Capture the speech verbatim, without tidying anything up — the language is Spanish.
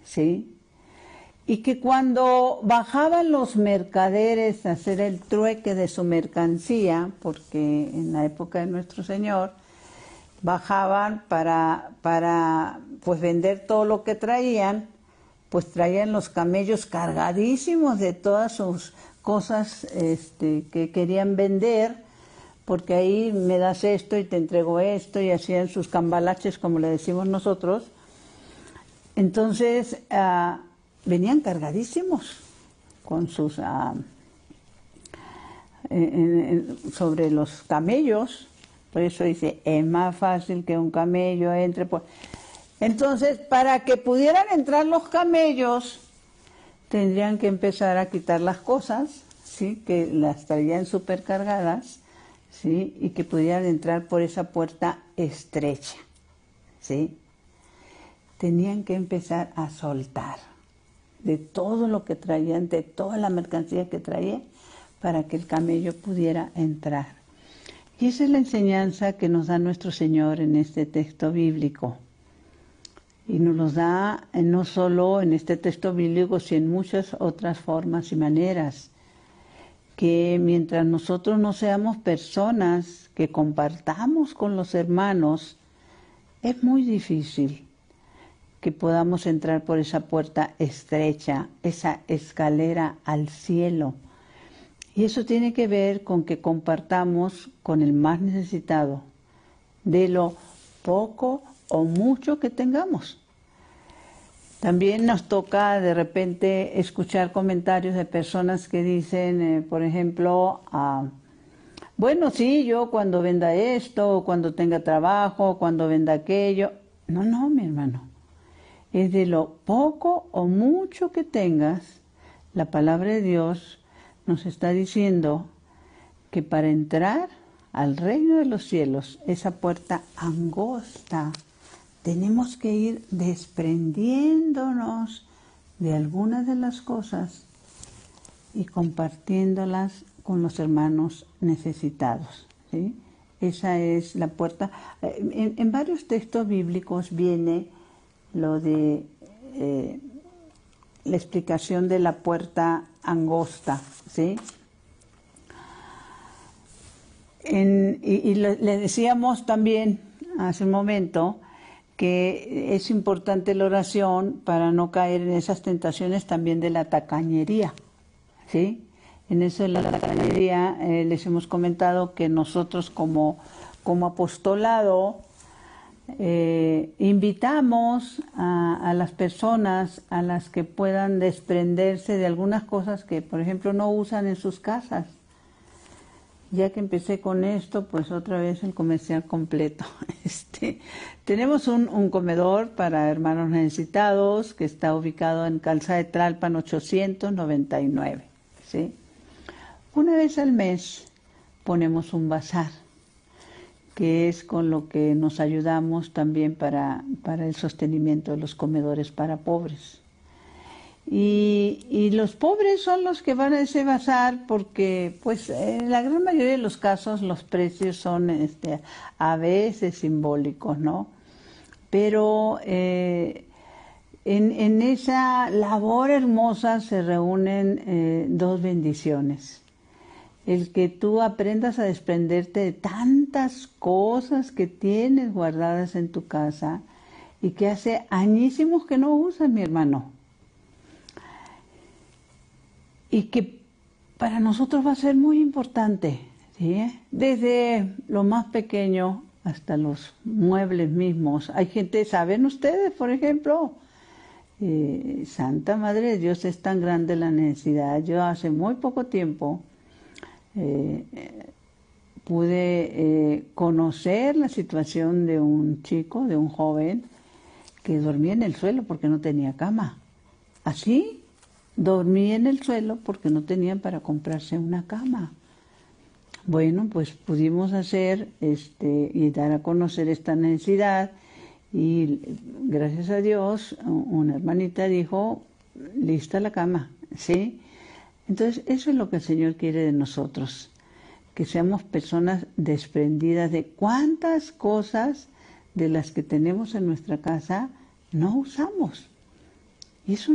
¿sí? Y que cuando bajaban los mercaderes a hacer el trueque de su mercancía, porque en la época de nuestro Señor, bajaban para, para pues vender todo lo que traían, pues traían los camellos cargadísimos de todas sus cosas este, que querían vender, porque ahí me das esto y te entrego esto, y hacían sus cambalaches, como le decimos nosotros. Entonces, uh, venían cargadísimos con sus uh, en, en, sobre los camellos. Por eso dice, es más fácil que un camello entre por... Entonces, para que pudieran entrar los camellos, tendrían que empezar a quitar las cosas, ¿sí? Que las traían supercargadas, ¿sí? Y que pudieran entrar por esa puerta estrecha, ¿sí? Tenían que empezar a soltar de todo lo que traían, de toda la mercancía que traían, para que el camello pudiera entrar. Y esa es la enseñanza que nos da nuestro Señor en este texto bíblico. Y nos los da no solo en este texto bíblico, sino en muchas otras formas y maneras. Que mientras nosotros no seamos personas que compartamos con los hermanos, es muy difícil que podamos entrar por esa puerta estrecha, esa escalera al cielo. Y eso tiene que ver con que compartamos con el más necesitado, de lo poco o mucho que tengamos. También nos toca de repente escuchar comentarios de personas que dicen, eh, por ejemplo, ah, bueno, sí, yo cuando venda esto, cuando tenga trabajo, cuando venda aquello. No, no, mi hermano. Es de lo poco o mucho que tengas, la palabra de Dios nos está diciendo que para entrar al reino de los cielos, esa puerta angosta, tenemos que ir desprendiéndonos de algunas de las cosas y compartiéndolas con los hermanos necesitados, ¿sí? Esa es la puerta. En, en varios textos bíblicos viene lo de eh, la explicación de la puerta angosta, ¿sí? En, y, y le, le decíamos también hace un momento que es importante la oración para no caer en esas tentaciones también de la tacañería, ¿sí? En eso de la tacañería eh, les hemos comentado que nosotros como, como apostolado eh, invitamos a, a las personas a las que puedan desprenderse de algunas cosas que, por ejemplo, no usan en sus casas. Ya que empecé con esto, pues otra vez el comercial completo. Este, tenemos un, un comedor para hermanos necesitados que está ubicado en Calzada de Tlalpan ochocientos noventa y nueve, ¿sí? Una vez al mes ponemos un bazar, que es con lo que nos ayudamos también para, para el sostenimiento de los comedores para pobres. Y, y los pobres son los que van a ese bazar porque, pues, en la gran mayoría de los casos los precios son este, a veces simbólicos, ¿no? Pero eh, en, en esa labor hermosa se reúnen eh, dos bendiciones. El que tú aprendas a desprenderte de tantas cosas que tienes guardadas en tu casa y que hace añísimos que no usas, mi hermano. Y que para nosotros va a ser muy importante, ¿sí? Desde lo más pequeño hasta los muebles mismos. Hay gente, ¿saben ustedes, por ejemplo? Eh, Santa Madre de Dios, es tan grande la necesidad. Yo hace muy poco tiempo eh, pude eh, conocer la situación de un chico, de un joven, que dormía en el suelo porque no tenía cama. ¿Así? Dormía en el suelo porque no tenían para comprarse una cama. Bueno, pues pudimos hacer este y dar a conocer esta necesidad y gracias a Dios una hermanita dijo, lista la cama, ¿sí? Entonces eso es lo que el Señor quiere de nosotros, que seamos personas desprendidas de cuántas cosas de las que tenemos en nuestra casa no usamos. Y es